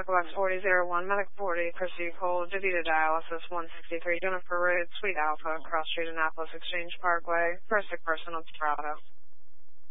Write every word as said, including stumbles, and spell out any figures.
Medical Box forty oh one, Medic forty, Christy Cole, DeVita Dialysis one sixty-three, Jennifer Road, Suite Alpha, Cross Street, Annapolis Exchange Parkway, first sick person on Dorado.